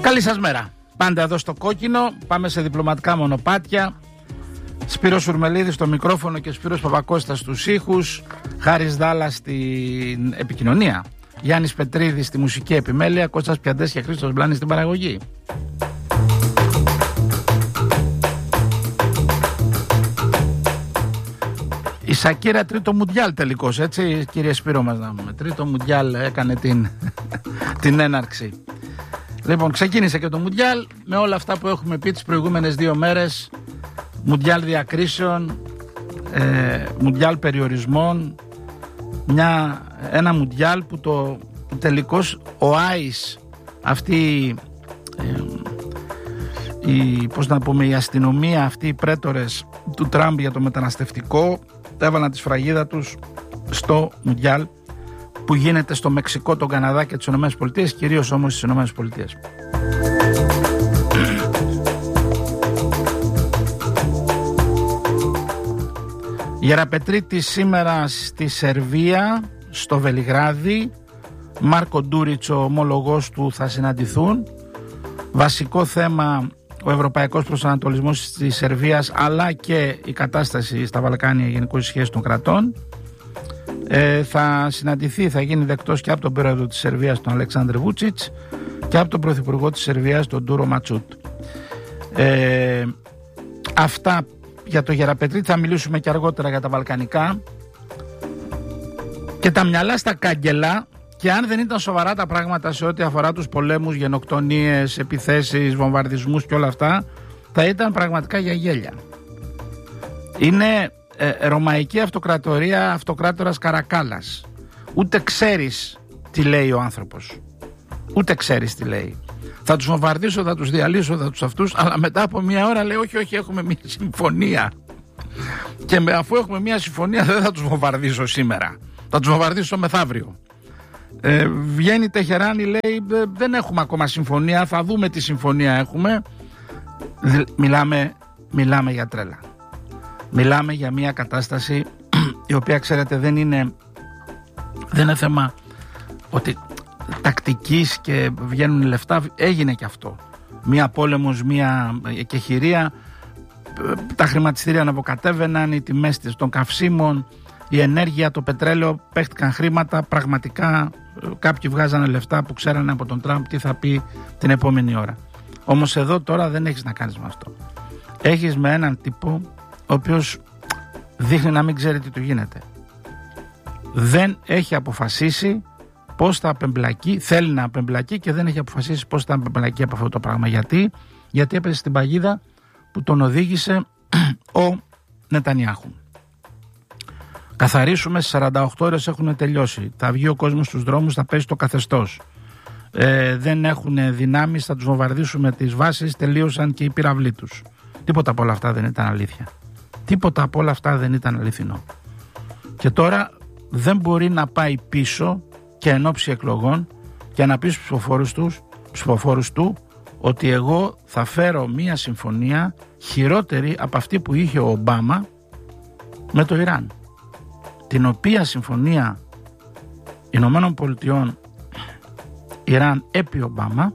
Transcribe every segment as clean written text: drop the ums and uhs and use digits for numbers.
Καλή σας μέρα. Πάντα εδώ στο κόκκινο, πάμε σε διπλωματικά μονοπάτια. Σπύρος Σουρμελίδης στο μικρόφωνο και Σπύρος Παπακώστας στους ήχους. Χάρης Δάλλας στην επικοινωνία. Γιάννης Πετρίδης στη μουσική επιμέλεια. Κώστας Πιαντές και Χρήστος Μπλάνης στην παραγωγή. Η Σακύρα τρίτο μουντιάλ τελικώς, έτσι κύριε Σπύρο μας να πούμε. Τρίτο μουντιάλ έκανε την έναρξη. Λοιπόν, ξεκίνησε και το μουντιάλ με όλα αυτά που έχουμε πει τις προηγούμενες 2 μέρες. Μουντιάλ διακρίσεων, μουντιάλ περιορισμών. Ένα μουντιάλ που τελικώς ο ΆΙΣ, αυτή η αστυνομία, αυτοί οι πρέτορες του Τραμπ για το μεταναστευτικό έβαλαν τη σφραγίδα τους στο μουντιάλ που γίνεται στο Μεξικό, τον Καναδά και τις ΗΠΑ, κυρίως όμως στις ΗΠΑ. Γεραπετρίτης σήμερα στη Σερβία, στο Βελιγράδι. Μάρκο Ντούριτς, ο ομολογός του, θα συναντηθούν. Βασικό θέμα ο ευρωπαϊκός προσανατολισμός της Σερβίας, αλλά και η κατάσταση στα Βαλκάνια, γενικώς οι σχέσεις των κρατών. Θα συναντηθεί, θα γίνει δεκτός και από τον πρόεδρο της Σερβίας, τον Αλεξάνδρ Βούτσιτς, και από τον πρωθυπουργό της Σερβίας, τον Ντούρο Ματσούτ. Αυτά για το Γεραπετρίτη. Θα μιλήσουμε και αργότερα για τα βαλκανικά και τα μυαλά στα κάγκελα. Και αν δεν ήταν σοβαρά τα πράγματα σε ό,τι αφορά τους πολέμους, γενοκτονίες, επιθέσεις, βομβαρδισμούς και όλα αυτά, θα ήταν πραγματικά για γέλια. Είναι ρωμαϊκή αυτοκρατορία, αυτοκράτορας Καρακάλας. Ούτε ξέρεις τι λέει ο άνθρωπος. Ούτε ξέρεις τι λέει. Θα τους βομβαρδίσω, θα τους διαλύσω, θα τους αυτούς, αλλά μετά από 1 ώρα λέει όχι, έχουμε μια συμφωνία. Και αφού έχουμε μια συμφωνία δεν θα τους βομβαρδίσω σήμερα. Θα τους βομβαρδίσω μεθαύριο. Βγαίνει Τεχεράνη, λέει δεν έχουμε ακόμα συμφωνία, θα δούμε τι συμφωνία έχουμε. Μιλάμε για τρέλα. Μιλάμε για μια κατάσταση η οποία, ξέρετε, δεν είναι θέμα ότι τακτικής και βγαίνουν λεφτά. Έγινε και αυτό. Μία πόλεμος, μία εκεχηρία. Τα χρηματιστήρια αναβοκατέβαιναν, οι τιμές των καυσίμων, η ενέργεια, το πετρέλαιο, παίχτηκαν χρήματα. Πραγματικά κάποιοι βγάζανε λεφτά που ξέρανε από τον Τραμπ τι θα πει την επόμενη ώρα. Όμως εδώ τώρα δεν έχεις να κάνεις με αυτό. Έχεις με έναν τύπο ο οποίος δείχνει να μην ξέρει τι του γίνεται. Δεν έχει αποφασίσει πώς θα απεμπλακεί, θέλει να απεμπλακεί και δεν έχει αποφασίσει πώς θα απεμπλακεί από αυτό το πράγμα. Γιατί έπεσε στην παγίδα που τον οδήγησε ο Νετανιάχου. Καθαρίσουμε, στις 48 ώρες έχουν τελειώσει. Θα βγει ο κόσμος στους δρόμους, θα πέσει το καθεστώς. Δεν έχουν δυνάμεις, θα τους βομβαρδίσουμε τις βάσεις, τελείωσαν και οι πυραυλοί τους. Τίποτα από όλα αυτά δεν ήταν αλήθεια. Τίποτα από όλα αυτά δεν ήταν αληθινό. Και τώρα δεν μπορεί να πάει πίσω και εν ώψη εκλογών και να πει στους ψηφοφόρους του ότι εγώ θα φέρω μια συμφωνία χειρότερη από αυτή που είχε ο Ομπάμα με το Ιράν, την οποία συμφωνία Ηνωμένων Πολιτειών Ιράν επί Ομπάμα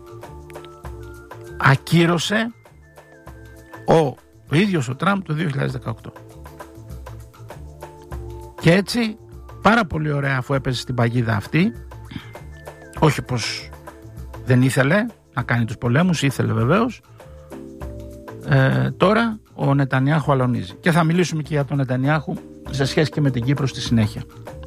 ακύρωσε ο ίδιος ο Τραμπ το 2018. Και έτσι πάρα πολύ ωραία, αφού έπεσε στην παγίδα αυτή, όχι πως δεν ήθελε να κάνει τους πολέμους, ήθελε βεβαίως, τώρα ο Νετανιάχου αλωνίζει. Και θα μιλήσουμε και για τον Νετανιάχου σε σχέση και με την Κύπρο στη συνέχεια.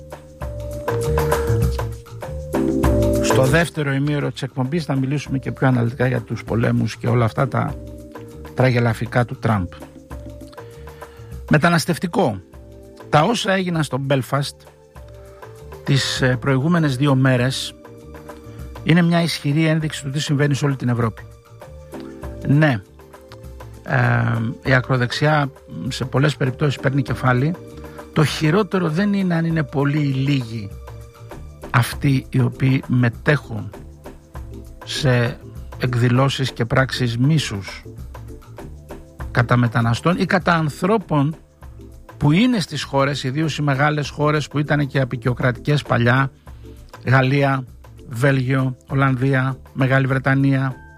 Στο δεύτερο ημίωρο της εκπομπής θα μιλήσουμε και πιο αναλυτικά για τους πολέμους και όλα αυτά τα τραγελαφικά του Τραμπ. Μεταναστευτικό. Τα όσα έγιναν στο Μπέλφαστ τις προηγούμενες 2 μέρες είναι μια ισχυρή ένδειξη του τι συμβαίνει σε όλη την Ευρώπη. Ναι, η ακροδεξιά σε πολλές περιπτώσεις παίρνει κεφάλι. Το χειρότερο δεν είναι αν είναι πολύ ή λίγοι αυτοί οι οποίοι μετέχουν σε εκδηλώσεις και πράξεις μίσους κατά μεταναστών ή κατά ανθρώπων που είναι στις χώρες, ιδίως οι μεγάλες χώρες που ήταν και απεικιοκρατικές παλιά, Γαλλία, Βέλγιο, Ολλανδία, Μεγάλη Βρετανία,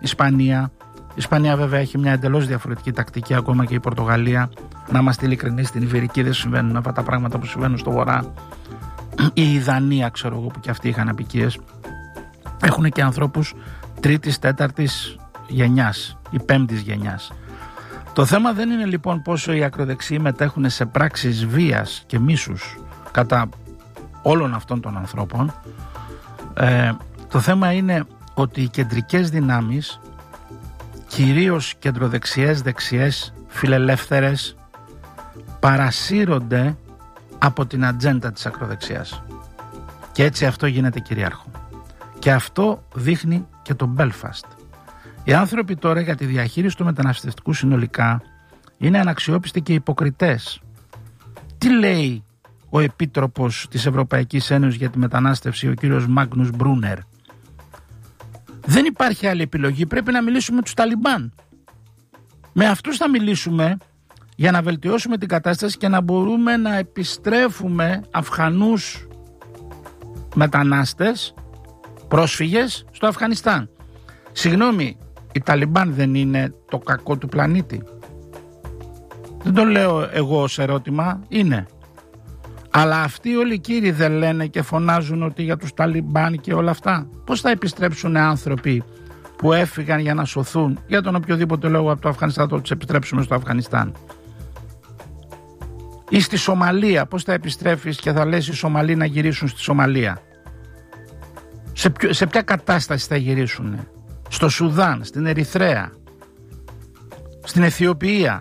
Ισπανία. Η Ισπανία βέβαια έχει μια εντελώς διαφορετική τακτική, ακόμα και η Πορτογαλία. Να είμαστε ειλικρινείς, στην Ιβηρική δεν συμβαίνουν αυτά τα πράγματα που συμβαίνουν στο Βορρά. Η Δανία, ξέρω εγώ, που και αυτοί είχαν απικίες. Έχουν και ανθρώπους τρίτης, τέταρτης γενιάς ή πέμπτης γενιάς. Το θέμα δεν είναι λοιπόν πόσο οι ακροδεξιοί μετέχουν σε πράξεις βίας και μίσους κατά όλων αυτών των ανθρώπων. Το θέμα είναι ότι οι κεντρικές δυνάμεις, κυρίως κεντροδεξιές, δεξιές, φιλελεύθερες, παρασύρονται από την ατζέντα της ακροδεξιάς. Και έτσι αυτό γίνεται κυρίαρχο. Και αυτό δείχνει και το Belfast. Οι άνθρωποι τώρα για τη διαχείριση του μεταναστευτικού συνολικά είναι αναξιόπιστοι και υποκριτές. Τι λέει ο Επίτροπος της Ευρωπαϊκής Ένωσης για τη μετανάστευση, ο κύριος Μάγνους Μπρούνερ? Δεν υπάρχει άλλη επιλογή, πρέπει να μιλήσουμε με τους Ταλιμπάν. Με αυτούς θα μιλήσουμε για να βελτιώσουμε την κατάσταση και να μπορούμε να επιστρέφουμε Αφγανούς μετανάστες, πρόσφυγες στο Αφγανιστάν. Συγγνώμη, οι Ταλιμπάν δεν είναι το κακό του πλανήτη? Δεν το λέω εγώ ως ερώτημα, είναι. Αλλά αυτοί όλοι οι κύριοι δεν λένε και φωνάζουν ότι για τους Ταλιμπάν και όλα αυτά? Πώς θα επιστρέψουν άνθρωποι που έφυγαν για να σωθούν για τον οποιοδήποτε λόγο από το Αφγανιστάν, θα τους επιστρέψουμε στο Αφγανιστάν? Ή στη Σομαλία, πώς θα επιστρέφεις και θα λες οι Σομαλοί να γυρίσουν στη Σομαλία? Σε ποια κατάσταση θα γυρίσουν? Στο Σουδάν, στην Ερυθρέα, στην Αιθιοπία,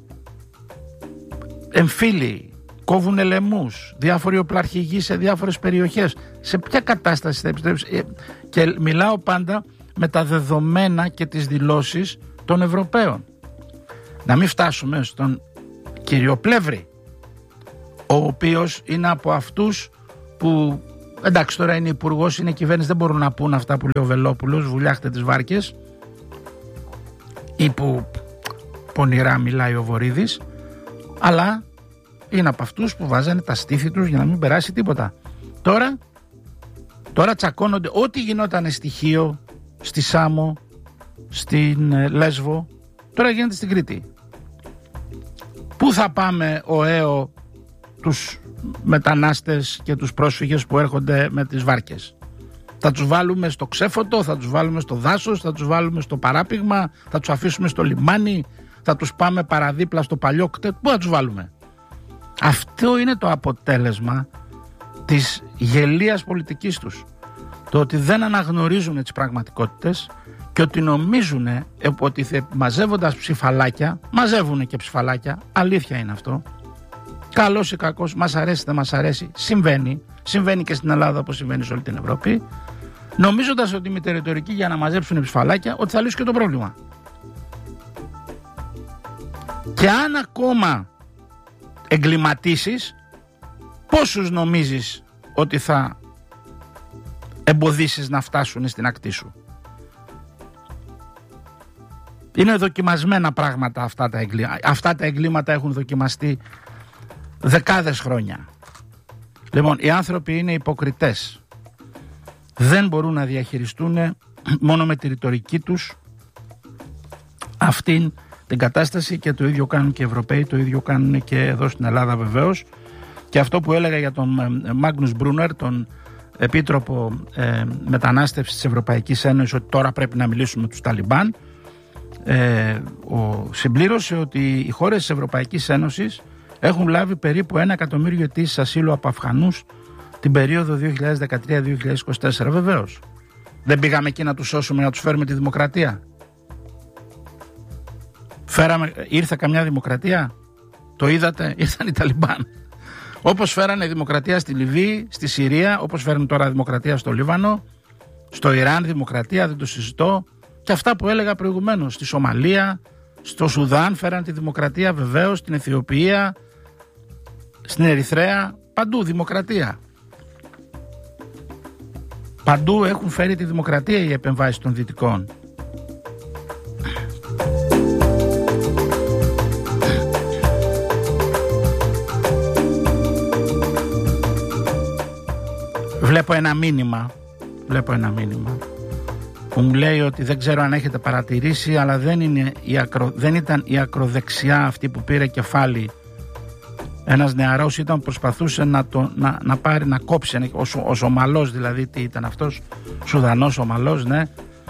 εμφύλοι, κόβουν λαιμούς, διάφοροι οπλαρχηγοί σε διάφορες περιοχές. Σε ποια κατάσταση θα επιστρέψει? Και μιλάω πάντα με τα δεδομένα και τις δηλώσεις των Ευρωπαίων. Να μην φτάσουμε στον κύριο Πλεύρη, ο οποίος είναι από αυτούς που, εντάξει, τώρα είναι υπουργός, είναι κυβέρνηση, δεν μπορούν να πούν αυτά που λέει ο Βελόπουλος, βουλιάχτε τις βάρκες, ή που πονηρά μιλάει ο Βορίδης, αλλά είναι από αυτούς που βάζανε τα στήθη τους για να μην περάσει τίποτα. Τώρα τσακώνονται. Ό,τι γινόταν στοιχείο στη Σάμο, στην Λέσβο, τώρα γίνεται στην Κρήτη. Πού θα πάμε ο ΑΕΟ τους μετανάστες και τους πρόσφυγες που έρχονται με τις βάρκες? Θα τους βάλουμε στο ξέφωτο, θα τους βάλουμε στο δάσος, θα τους βάλουμε στο παράπηγμα, θα τους αφήσουμε στο λιμάνι, θα τους πάμε παραδίπλα στο παλιό κτέτ? Πού θα τους βάλουμε? Αυτό είναι το αποτέλεσμα της γελίας πολιτικής τους. Το ότι δεν αναγνωρίζουν τις πραγματικότητες και ότι νομίζουν ότι μαζεύοντας ψηφαλάκια, μαζεύουν και ψηφαλάκια, αλήθεια είναι αυτό. Καλός ή κακός, μας αρέσει δεν μας αρέσει, συμβαίνει και στην Ελλάδα όπως συμβαίνει σε όλη την Ευρώπη, νομίζοντας ότι με τη ρητορική για να μαζέψουν ψηφαλάκια ότι θα λύσουν και το πρόβλημα. Και αν ακόμα εγκληματίσεις, πόσους νομίζεις ότι θα εμποδίσεις να φτάσουν στην ακτή σου? Είναι δοκιμασμένα πράγματα αυτά τα εγκλήματα. Αυτά τα εγκλήματα έχουν δοκιμαστεί δεκάδες χρόνια. Λοιπόν, οι άνθρωποι είναι υποκριτές. Δεν μπορούν να διαχειριστούν μόνο με τη ρητορική τους αυτήν την κατάσταση, και το ίδιο κάνουν και οι Ευρωπαίοι, το ίδιο κάνουν και εδώ στην Ελλάδα βεβαίως. Και αυτό που έλεγα για τον Μάγνους Μπρούνερ, τον Επίτροπο Μετανάστευσης της Ευρωπαϊκής Ένωσης, ότι τώρα πρέπει να μιλήσουμε με τους Ταλιμπάν, συμπλήρωσε ότι οι χώρες της Ευρωπαϊκής Ένωσης έχουν λάβει περίπου 1 εκατομμύριο αιτήσεις ασύλου από Αφγανούς την περίοδο 2013-2024. Βεβαίως. Δεν πήγαμε εκεί να τους σώσουμε, να τους φέρουμε τη δημοκρατία? Ήρθε καμιά δημοκρατία? Το είδατε? Ήρθαν οι Ταλιμπάν. Όπως φέρανε δημοκρατία στη Λιβύη, στη Συρία, όπως φέρνουν τώρα δημοκρατία στο Λίβανο, στο Ιράν δημοκρατία, δεν το συζητώ. Και αυτά που έλεγα προηγουμένως, στη Σομαλία, στο Σουδάν φέραν τη δημοκρατία βεβαίως, στην Αιθιοπία, στην Ερυθρέα, παντού δημοκρατία. Παντού έχουν φέρει τη δημοκρατία οι επεμβάσεις των Δυτικών. Βλέπω ένα μήνυμα που μου λέει ότι δεν ξέρω αν έχετε παρατηρήσει, αλλά δεν ήταν η ακροδεξιά αυτή που πήρε κεφάλι. Ένας νεαρός ήταν, προσπαθούσε να πάρει, να κόψει, ο Σομαλός δηλαδή, τι ήταν αυτός, Σουδανός Σομαλός, ναι.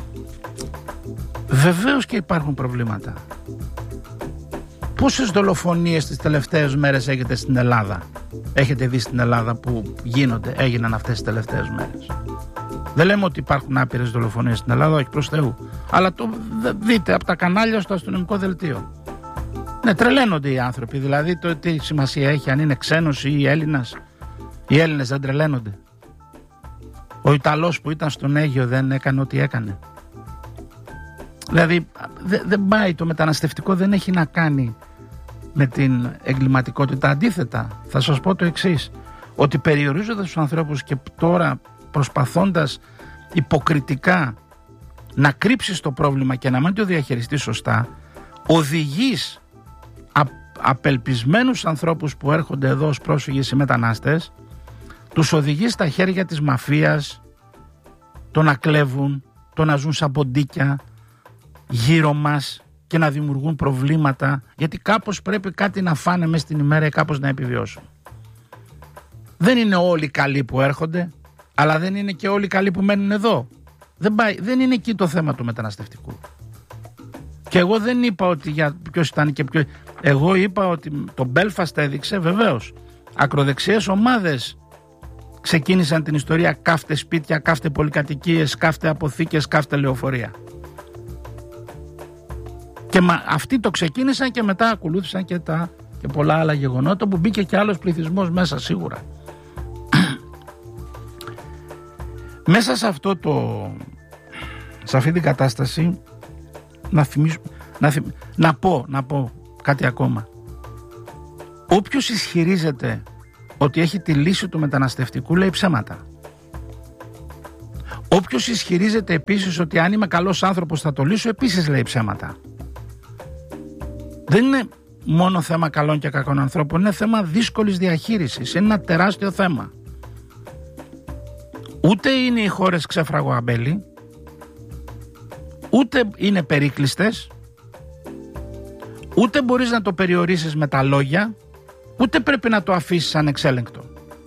Βεβαίως και υπάρχουν προβλήματα. Πόσες δολοφονίες τις τελευταίες μέρες έχετε στην Ελλάδα? Έχετε δει στην Ελλάδα που έγιναν αυτές τις τελευταίες μέρες? Δεν λέμε ότι υπάρχουν άπειρες δολοφονίες στην Ελλάδα, όχι προς Θεού. Αλλά το δείτε από τα κανάλια στο αστυνομικό δελτίο. Ναι, τρελαίνονται οι άνθρωποι. Δηλαδή, τι σημασία έχει αν είναι ξένος ή Έλληνας? Οι Έλληνες δεν τρελαίνονται? Ο Ιταλός που ήταν στον Αίγιο δεν έκανε ό,τι έκανε? Δηλαδή, δεν πάει, το μεταναστευτικό δεν έχει να κάνει με την εγκληματικότητα. Αντίθετα, θα σας πω το εξής, ότι περιορίζοντας τους ανθρώπους και τώρα προσπαθώντας υποκριτικά να κρύψεις το πρόβλημα και να μην το διαχειριστείς σωστά, οδηγείς απελπισμένους ανθρώπους που έρχονται εδώ ως πρόσφυγες ή μετανάστες, τους οδηγείς στα χέρια της μαφίας, το να κλέβουν, το να ζουν σαν ποντίκια γύρω μας και να δημιουργούν προβλήματα, γιατί κάπως πρέπει κάτι να φάνε μέσα στην ημέρα ή κάπως να επιβιώσουν. Δεν είναι όλοι καλοί που έρχονται, αλλά δεν είναι και όλοι καλοί που μένουν εδώ. Δεν είναι εκεί το θέμα του μεταναστευτικού. Και εγώ δεν είπα ότι για ποιος ήταν και ποιος. Εγώ είπα ότι το Μπέλφαστ έδειξε, βεβαίως, ακροδεξιές ομάδες ξεκίνησαν την ιστορία, κάφτε σπίτια, κάφτε πολυκατοικίες, κάφτε αποθήκες, κάφτε λεωφορεία. Και αυτοί το ξεκίνησαν και μετά ακολούθησαν και πολλά άλλα γεγονότα που μπήκε και άλλος πληθυσμός μέσα σίγουρα. Μέσα σε σε αυτή την κατάσταση να πω κάτι ακόμα. Όποιος ισχυρίζεται ότι έχει τη λύση του μεταναστευτικού λέει ψέματα. Όποιος ισχυρίζεται επίσης ότι αν είμαι καλός άνθρωπος θα το λύσω, επίσης λέει ψέματα. Δεν είναι μόνο θέμα καλών και κακών ανθρώπων, είναι θέμα δύσκολης διαχείρισης, είναι ένα τεράστιο θέμα. Ούτε είναι οι χώρες ξέφραγο αμπέλι, ούτε είναι περίκλειστες, ούτε μπορείς να το περιορίσεις με τα λόγια, ούτε πρέπει να το αφήσεις ανεξέλεγκτο.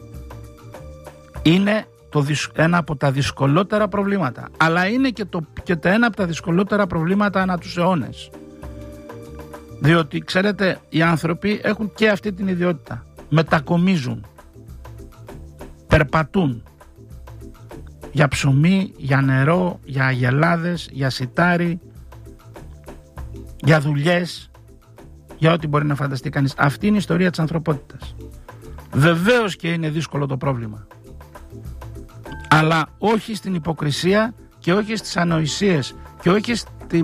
Είναι ένα από τα δυσκολότερα προβλήματα, αλλά είναι και ένα από τα δυσκολότερα προβλήματα ανά τους αιώνες. Διότι ξέρετε, οι άνθρωποι έχουν και αυτή την ιδιότητα. Μετακομίζουν, περπατούν για ψωμί, για νερό, για αγελάδες, για σιτάρι, για δουλειές, για ό,τι μπορεί να φανταστεί κανείς. Αυτή είναι η ιστορία της ανθρωπότητας. Βεβαίως και είναι δύσκολο το πρόβλημα, αλλά όχι στην υποκρισία και όχι στις ανοησίες και όχι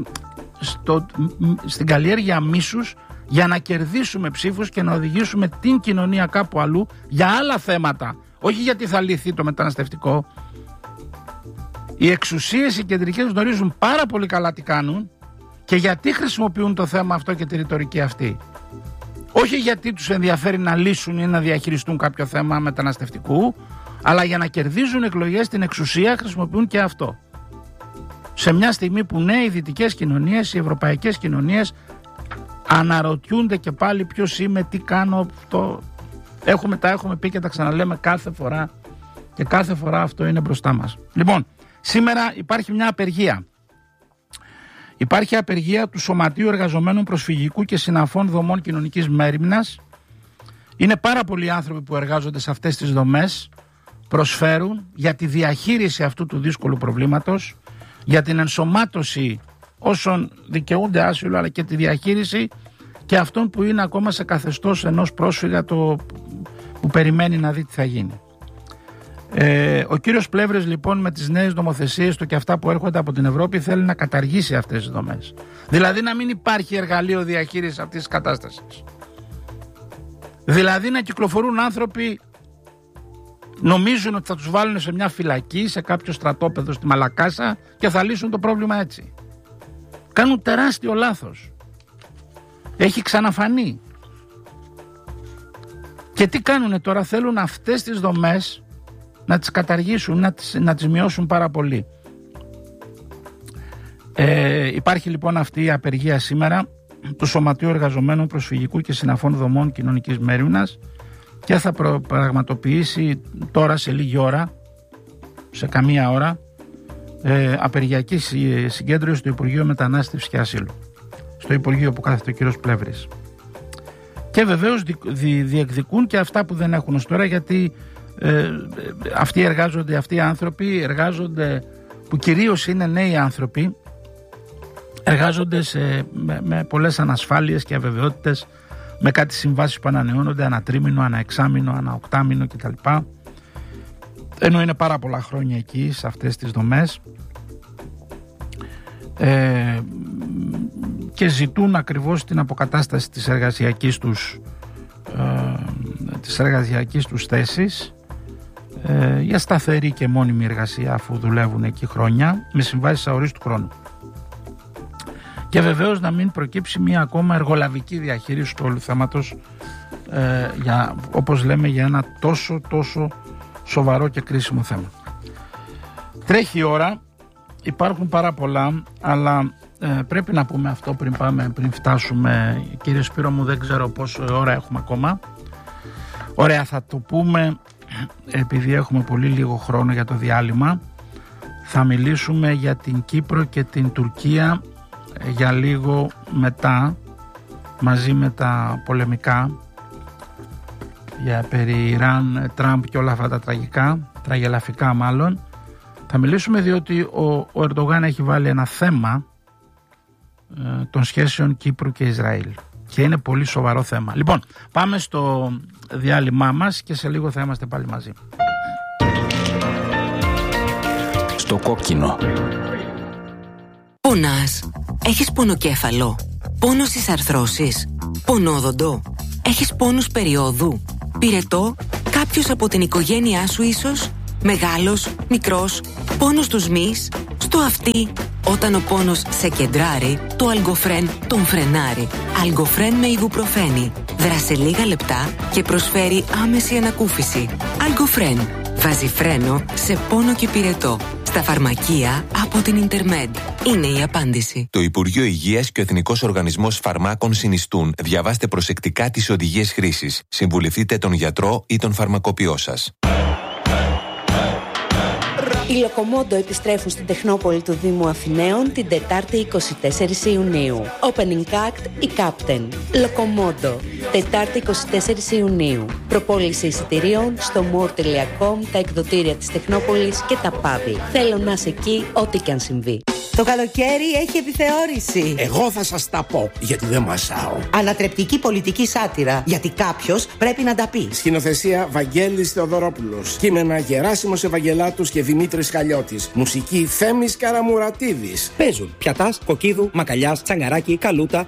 στην καλλιέργεια μίσους για να κερδίσουμε ψήφους και να οδηγήσουμε την κοινωνία κάπου αλλού για άλλα θέματα, όχι γιατί θα λυθεί το μεταναστευτικό. Οι εξουσίες οι κεντρικές γνωρίζουν πάρα πολύ καλά τι κάνουν και γιατί χρησιμοποιούν το θέμα αυτό και τη ρητορική αυτή. Όχι γιατί τους ενδιαφέρει να λύσουν ή να διαχειριστούν κάποιο θέμα μεταναστευτικού, αλλά για να κερδίζουν εκλογές στην εξουσία χρησιμοποιούν και αυτό. Σε μια στιγμή που ναι, οι δυτικές κοινωνίες, οι ευρωπαϊκές κοινωνίες αναρωτιούνται και πάλι ποιος είμαι, τι κάνω, τα έχουμε πει και τα ξαναλέμε κάθε φορά και κάθε φορά αυτό είναι μπροστά μας. Λοιπόν, σήμερα υπάρχει μια απεργία. Υπάρχει απεργία του Σωματείου Εργαζομένων Προσφυγικού και Συναφών Δομών Κοινωνικής Μέριμνας. Είναι πάρα πολλοί άνθρωποι που εργάζονται σε αυτές τις δομές, προσφέρουν για τη διαχείριση αυτού του δύσκολου προβλήματος, για την ενσωμάτωση όσων δικαιούνται άσυλο, αλλά και τη διαχείριση και αυτών που είναι ακόμα σε καθεστώς ενός πρόσφυγα που περιμένει να δει τι θα γίνει. Ο κύριος Πλεύρης λοιπόν με τις νέες νομοθεσίες του και αυτά που έρχονται από την Ευρώπη θέλει να καταργήσει αυτές τις δομές. Δηλαδή να μην υπάρχει εργαλείο διαχείρισης αυτής της κατάστασης. Δηλαδή να κυκλοφορούν άνθρωποι, νομίζουν ότι θα τους βάλουν σε μια φυλακή, σε κάποιο στρατόπεδο στη Μαλακάσα και θα λύσουν το πρόβλημα έτσι. Κάνουν τεράστιο λάθος. Έχει ξαναφανεί. Και τι κάνουνε τώρα, θέλουν αυτές τις δομές να τις καταργήσουν, να τις μειώσουν πάρα πολύ. Υπάρχει λοιπόν αυτή η απεργία σήμερα του Σωματείου Εργαζομένων Προσφυγικού και Συναφών Δομών Κοινωνικής Μέριμνας και θα πραγματοποιήσει τώρα σε λίγη ώρα, σε καμία ώρα, απεργιακή συγκέντρωση στο Υπουργείο Μετανάστευσης και Ασύλου, στο Υπουργείο που κάθεται ο κύριος Πλεύρης. Και βεβαίως διεκδικούν και αυτά που δεν έχουν ως τώρα, γιατί αυτοί οι άνθρωποι εργάζονται, που κυρίως είναι νέοι άνθρωποι, εργάζονται με πολλές ανασφάλειες και αβεβαιότητες, με κάτι συμβάσεις που ανανεώνονται ανά τρίμηνο, ανά εξάμηνο, ανά οκτάμηνο κτλ. Ενώ είναι πάρα πολλά χρόνια εκεί σε αυτές τις δομές, και ζητούν ακριβώς την αποκατάσταση της εργασιακής τους θέσης, για σταθερή και μόνιμη εργασία, αφού δουλεύουν εκεί χρόνια με συμβάσεις αορίστου χρόνου. Και βεβαίως να μην προκύψει μια ακόμα εργολαβική διαχείριση του όλου θέματος, όπως λέμε, για ένα τόσο σοβαρό και κρίσιμο θέμα. Τρέχει η ώρα, υπάρχουν πάρα πολλά, αλλά πρέπει να πούμε αυτό πριν φτάσουμε. Κύριε Σπύρο μου, δεν ξέρω πόσο ώρα έχουμε ακόμα. Ωραία, θα το πούμε, επειδή έχουμε πολύ λίγο χρόνο για το διάλειμμα. Θα μιλήσουμε για την Κύπρο και την Τουρκία για λίγο μετά, μαζί με τα πολεμικά, για περί Ιράν, Τραμπ και όλα αυτά τα τραγελαφικά μάλλον. Θα μιλήσουμε διότι ο Ερντογάν έχει βάλει ένα θέμα των σχέσεων Κύπρου και Ισραήλ και είναι πολύ σοβαρό θέμα. Λοιπόν, πάμε στο διάλειμμά μας και σε λίγο θα είμαστε πάλι μαζί. Στο κόκκινο. Πονάς? Έχεις πονοκέφαλο? Πόνο στις αρθρώσεις? Πονόδοντο? Έχεις πόνους περιόδου? Πυρετό? Κάποιος από την οικογένειά σου ίσως? Μεγάλος? Μικρός? Πόνος στους μυς? Στο αυτί? Όταν ο πόνος σε κεντράρει, το Αλγκοφρέν τον φρενάρει. Αλγκοφρέν με ιβουπροφένη. Δράσε λίγα λεπτά και προσφέρει άμεση ανακούφιση. Αλγκοφρέν. Βάζει φρένο σε πόνο και πυρετό. Στα φαρμακεία από την Intermed. Είναι η απάντηση. Το Υπουργείο Υγείας και ο Εθνικός Οργανισμός Φαρμάκων συνιστούν. Διαβάστε προσεκτικά τις οδηγίες χρήσης. Συμβουλευτείτε τον γιατρό ή τον φαρμακοποιό σας. Οι Λοκομόντο επιστρέφουν στην Τεχνόπολη του Δήμου Αθηναίων την Τετάρτη 24 Ιουνίου. Opening Act η Captain. Λοκομόντο. Τετάρτη 24 Ιουνίου. Προπόληση εισιτηρίων στο more.com, τα εκδοτήρια της Τεχνόπολης και τα παμπι. Θέλω να είσαι εκεί ό,τι και αν συμβεί. Το καλοκαίρι έχει επιθεώρηση. Εγώ θα σας τα πω, γιατί δεν μασάω. Ανατρεπτική πολιτική σάτυρα, γιατί κάποιος πρέπει να τα πει. Σκηνοθεσία Βαγγέλης Θεοδωρόπουλος. Κείμενα Γεράσιμος Ευαγγελάτους και Δημήτρης Χαλιώτης. Μουσική Θέμης Καραμουρατίδης. Παίζουν Πιατάς, Κοκκίδου, Μακαλιάς, Τσαγκαράκη, Καλούτα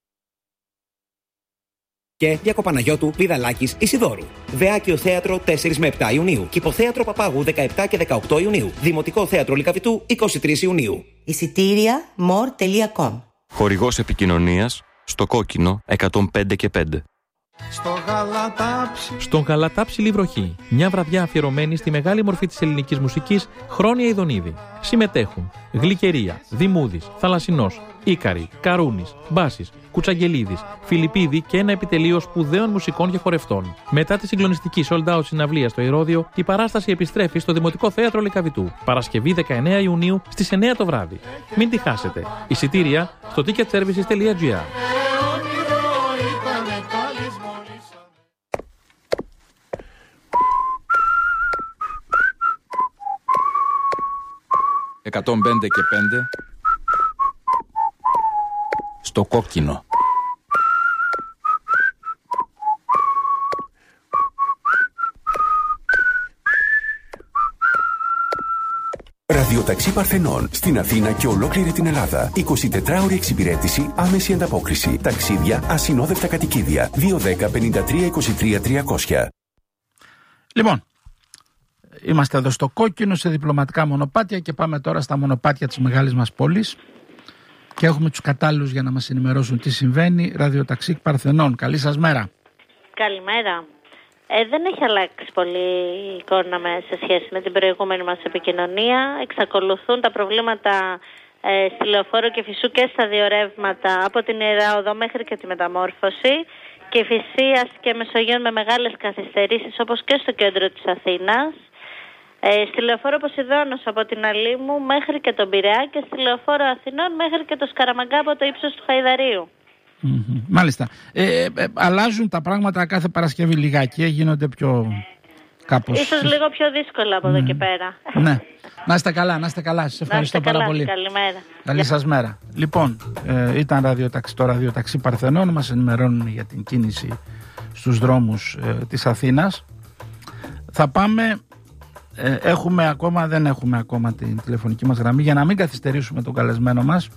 και Διακοπαναγιώτου, Πηδαλάκης, Ισιδώρου. Βεάκιο Θέατρο 4 με 7 Ιουνίου. Κηποθέατρο Παπάγου 17 και 18 Ιουνίου. Δημοτικό Θέατρο Λυκαβητού 23 Ιουνίου. Εισιτήρια more.com. Χορηγός επικοινωνίας στο κόκκινο 105 και 5. Στον Γαλατάψιλη βροχή. Μια βραδιά αφιερωμένη στη μεγάλη μορφή της ελληνικής μουσικής, Χρόνια Ιδονίδη. Συμμετέχουν Γλυκερία, Δημούδης, Θαλασσινός, Ίκαρη, Καρούνης, Μπάσης, Κουτσαγγελίδης, Φιλιππίδη και ένα επιτελείο σπουδαίων μουσικών και χορευτών. Μετά τη συγκλονιστική sold out συναυλία στο Ηρώδειο, η παράσταση επιστρέφει στο Δημοτικό Θέατρο Λυκαβητού. Παρασκευή 19 Ιουνίου στις 9 το βράδυ. Μην τη χάσετε. Εισιτήρια στο ticketservices.gr. 105 και 5 στο κόκκινο. Ραδιοταξί Παρθενών στην Αθήνα και ολόκληρη την Ελλάδα. 24ωρη εξυπηρέτηση, άμεση ανταπόκριση. Ταξίδια, ασυνόδευτα κατοικίδια. 210 53 23 300. Λοιπόν, είμαστε εδώ στο κόκκινο σε διπλωματικά μονοπάτια και πάμε τώρα στα μονοπάτια της μεγάλης μας πόλης και έχουμε τους κατάλληλους για να μας ενημερώσουν τι συμβαίνει. Ραδιοταξί Παρθενών, καλή σας μέρα. Καλημέρα. Δεν έχει αλλάξει πολύ η εικόνα σε σχέση με την προηγούμενη μας επικοινωνία. Εξακολουθούν τα προβλήματα στη Λεωφόρο Κηφισού και στα δύο ρεύματα από την Ιερά Οδό μέχρι και τη Μεταμόρφωση, Κηφισίας και Μεσογείων με μεγάλες καθυστερήσεις όπως και στο κέντρο της Αθήνας, στη Λεωφόρο Ποσειδώνος από την Αλήμου μέχρι και τον Πειραιά και στη Λεωφόρο Αθηνών μέχρι και το Σκαραμαγκά από το ύψος του Χαϊδαρίου. Μάλιστα. Αλλάζουν τα πράγματα κάθε Παρασκευή λιγάκι, γίνονται πιο κάπως... Ίσως λίγο πιο δύσκολα από εδώ και πέρα. Ναι. Να είστε καλά, να είστε καλά. Σας ευχαριστώ πάρα πολύ. Καλημέρα. Καλή σας μέρα. Λοιπόν, ήταν το ραδιοταξί Παρθενών. Μας ενημερώνουν για την κίνηση στους δρόμους της Αθήνας. Θα πάμε... δεν έχουμε ακόμα την τηλεφωνική μας γραμμή για να μην καθυστερήσουμε τον καλεσμένο μας.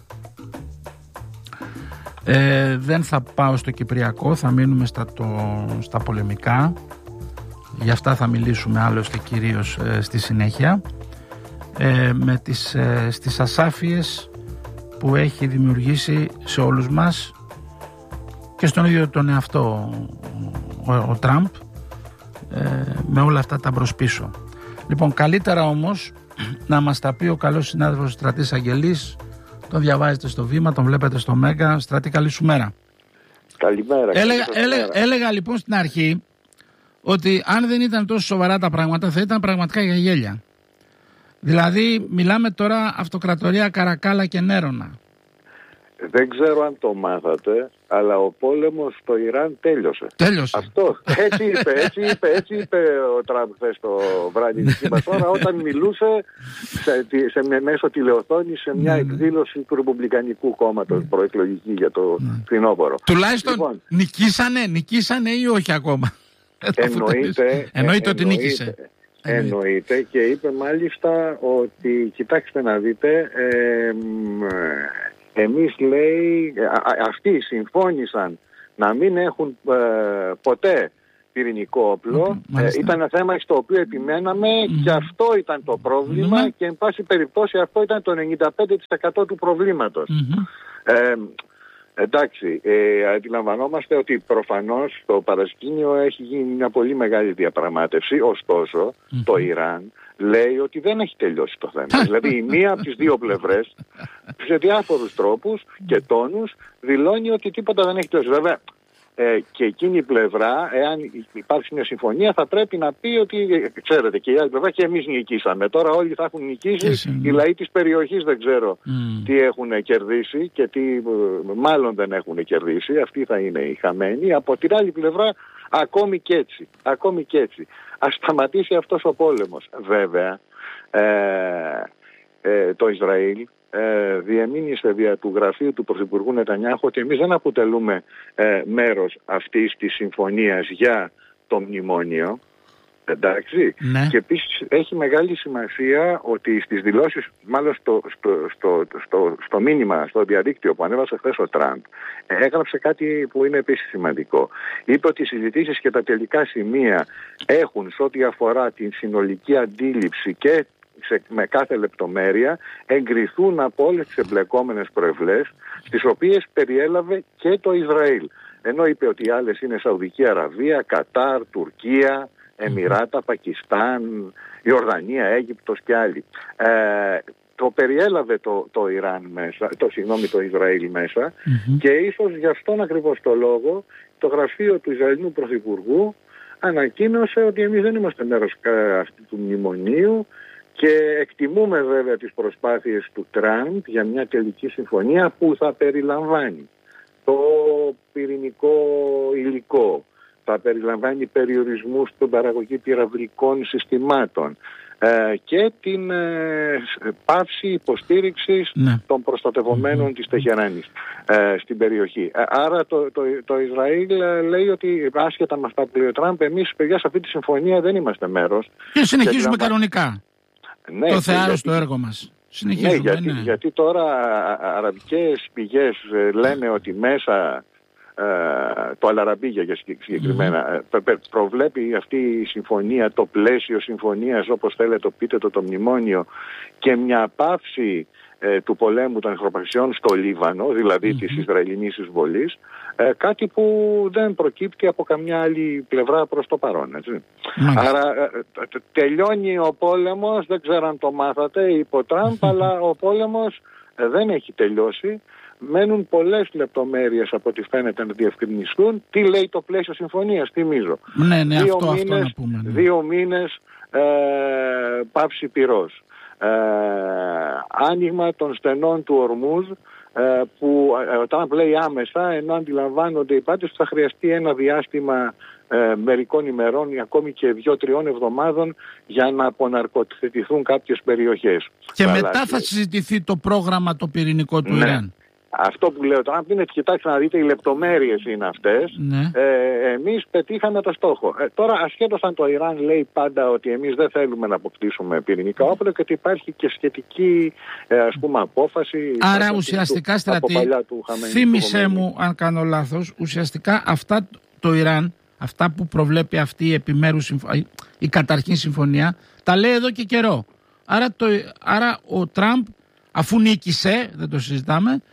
Δεν θα πάω στο Κυπριακό, θα μείνουμε στα πολεμικά. Γι' αυτά θα μιλήσουμε άλλωστε κυρίως στη συνέχεια, με στις ασάφειες που έχει δημιουργήσει σε όλους μας και στον ίδιο τον εαυτό ο Τραμπ, με όλα αυτά τα μπρος-πίσω. Λοιπόν, καλύτερα όμως να μας τα πει ο καλός συνάδελφος Στρατής Αγγελής. Τον διαβάζετε στο Βήμα, τον βλέπετε στο Μέγκα. Στρατή, καλή σου μέρα. Καλημέρα. Έλεγα λοιπόν στην αρχή ότι αν δεν ήταν τόσο σοβαρά τα πράγματα θα ήταν πραγματικά για γέλια. Δηλαδή μιλάμε τώρα αυτοκρατορία Καρακάλα και Νέρονα. Δεν ξέρω αν το μάθατε, αλλά ο πόλεμος στο Ιράν τέλειωσε. Τέλειωσε. Αυτό. Έτσι είπε ο Τραμπ χθες το βράδυ της Κύπρας. Τώρα όταν μιλούσε μέσω τηλεοθόνη σε μια εκδήλωση του Ρεπουμπλικανικού Κόμματος προεκλογική για το φθινόπωρο. Τουλάχιστον λοιπόν, νικήσανε ή όχι ακόμα? Εννοείται ότι νίκησε. Εννοείται, και είπε μάλιστα ότι κοιτάξτε να δείτε, εμείς λέει, αυτοί συμφώνησαν να μην έχουν ποτέ πυρηνικό όπλο. Ήταν ένα θέμα στο οποίο επιμέναμε και αυτό ήταν το πρόβλημα και εν πάση περιπτώσει αυτό ήταν το 95% του προβλήματος. Εντάξει, αντιλαμβανόμαστε ότι προφανώς στο παρασκήνιο έχει γίνει μια πολύ μεγάλη διαπραγμάτευση, ωστόσο το Ιράν λέει ότι δεν έχει τελειώσει το θέμα. Δηλαδή η μία από τις δύο πλευρές σε διάφορους τρόπους και τόνους δηλώνει ότι τίποτα δεν έχει τελειώσει. Βέβαια και εκείνη η πλευρά, εάν υπάρξει μια συμφωνία, θα πρέπει να πει ότι ξέρετε και η άλλη πλευρά και εμείς νικήσαμε. Τώρα όλοι θα έχουν νικήσει, οι λαοί της περιοχής δεν ξέρω τι έχουν κερδίσει και τι μάλλον δεν έχουν κερδίσει. Αυτοί θα είναι οι χαμένοι. Από την άλλη πλευρά ακόμη και έτσι. Ας σταματήσει αυτός ο πόλεμος. Βέβαια το Ισραήλ διεμήνυσε δια του γραφείου του Πρωθυπουργού Νετανιάχου ότι εμείς δεν αποτελούμε μέρος αυτής της συμφωνίας για το μνημόνιο. Εντάξει. Ναι. Και επίσης έχει μεγάλη σημασία ότι στις δηλώσεις, μάλλον στο μήνυμα, στο διαδίκτυο που ανέβασε χθες ο Τραμπ, έγραψε κάτι που είναι επίσης σημαντικό. Είπε ότι οι συζητήσεις και τα τελικά σημεία έχουν σε ό,τι αφορά την συνολική αντίληψη και με κάθε λεπτομέρεια εγκριθούν από όλες τις εμπλεκόμενες προευλές, τις οποίες περιέλαβε και το Ισραήλ. Ενώ είπε ότι οι άλλες είναι Σαουδική Αραβία, Κατάρ, Τουρκία, Εμιράτα, Πακιστάν, Ιορδανία, Αίγυπτος και άλλοι. Το περιέλαβε το Ιράν μέσα, το Ισραήλ μέσα, και ίσως γι' αυτόν ακριβώς το λόγο το γραφείο του Ισραηλινού Πρωθυπουργού ανακοίνωσε ότι εμείς δεν είμαστε μέρος αυτού του μνημονίου. Και εκτιμούμε βέβαια τις προσπάθειες του Τραμπ για μια τελική συμφωνία που θα περιλαμβάνει το πυρηνικό υλικό, θα περιλαμβάνει περιορισμούς στην παραγωγή πυραυλικών συστημάτων και την πάυση υποστήριξης των προστατευομένων της Τεχεράνης στην περιοχή. Άρα το Ισραήλ λέει ότι άσχετα με αυτά που λέει ο Τραμπ, εμείς παιδιά σε αυτή τη συμφωνία δεν είμαστε μέρος. Και συνεχίζουμε κανονικά. Ναι, το θεάρος το έργο μας. Συνεχίζουμε, γιατί τώρα αραβικές πηγές λένε ότι μέσα το Αλαραμπίγια για συγκεκριμένα προβλέπει αυτή η συμφωνία, το πλαίσιο συμφωνίας, όπως θέλετε το πείτε το μνημόνιο, και μια πάυση του πολέμου των εχθροπραξιών στο Λίβανο, δηλαδή της Ισραηλινής εισβολής, κάτι που δεν προκύπτει από καμιά άλλη πλευρά προς το παρόν, έτσι. Άρα τελειώνει ο πόλεμος, δεν ξέρω αν το μάθατε, είπε ο Τραμπ, αλλά ο πόλεμος δεν έχει τελειώσει. Μένουν πολλές λεπτομέρειες από ό,τι φαίνεται να διευκρινιστούν. Τι λέει το πλαίσιο συμφωνίας, θυμίζω. Ναι, αυτό να πούμε. 2 μήνες πάυση πυρός. Άνοιγμα των στενών του Ορμούζ, που όταν λέει άμεσα, ενώ αντιλαμβάνονται οι πάντες ότι θα χρειαστεί ένα διάστημα μερικών ημερών ή ακόμη και 2-3 εβδομάδων για να αποναρκωτηθούν κάποιες περιοχές. Και μετά θα συζητηθεί το πρόγραμμα το πυρηνικό του Ιράν. Αυτό που λέω τώρα, κοιτάξτε να δείτε, οι λεπτομέρειες είναι αυτές. Εμείς πετύχαμε το στόχο. Τώρα, ασχέτως αν το Ιράν λέει πάντα ότι εμείς δεν θέλουμε να αποκτήσουμε πυρηνικά όπλα και ότι υπάρχει και σχετική απόφαση. Άρα ουσιαστικά, Στρατή, θύμισέ μου αν κάνω λάθος, ουσιαστικά αυτά το Ιράν, αυτά που προβλέπει αυτή η επιμέρους η καταρχήν συμφωνία, τα λέει εδώ και καιρό. Άρα ο Τραμπ, αφού νίκησε, δεν το συζητάμε,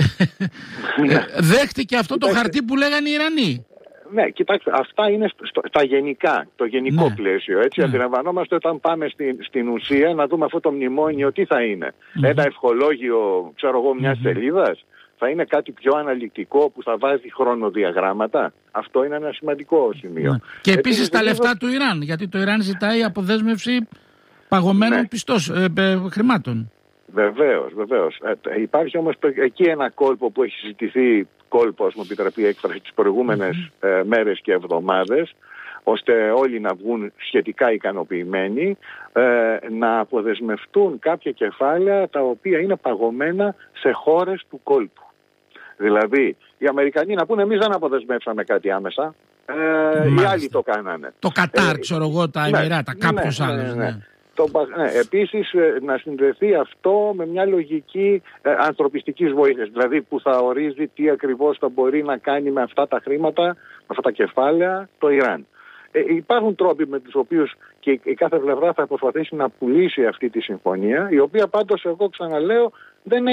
δέχτηκε αυτό το χαρτί που λέγανε οι Ιρανοί. Ναι, κοιτάξτε, αυτά είναι στα γενικά, το γενικό πλαίσιο. Έτσι, αντιλαμβανόμαστε όταν πάμε στην ουσία να δούμε αυτό το μνημόνιο τι θα είναι. Ένα ευχολόγιο, μιας σελίδας. Θα είναι κάτι πιο αναλυτικό που θα βάζει χρονοδιαγράμματα. Αυτό είναι ένα σημαντικό σημείο. Και επίσης τα λεφτά του Ιράν, γιατί το Ιράν ζητάει αποδέσμευση παγωμένων χρημάτων. Βεβαίως. Υπάρχει όμως εκεί ένα κόλπο που έχει συζητηθεί, κόλπος, μου επιτραπεί η έκφραση, τις προηγούμενες μέρες και εβδομάδες, ώστε όλοι να βγουν σχετικά ικανοποιημένοι, να αποδεσμευτούν κάποια κεφάλαια τα οποία είναι παγωμένα σε χώρες του κόλπου. Δηλαδή, οι Αμερικανοί να πούνε εμείς δεν αποδεσμεύσαμε κάτι άμεσα, οι άλλοι το κάνανε. Το Κατάρ, τα Εμιράτα, κάποιος άλλος. Επίσης να συνδεθεί αυτό με μια λογική ανθρωπιστικής βοήθειας, δηλαδή που θα ορίζει τι ακριβώς θα μπορεί να κάνει με αυτά τα χρήματα, με αυτά τα κεφάλαια το Ιράν. Υπάρχουν τρόποι με τους οποίους και η κάθε πλευρά θα προσπαθήσει να πουλήσει αυτή τη συμφωνία, η οποία πάντως, εγώ ξαναλέω, δεν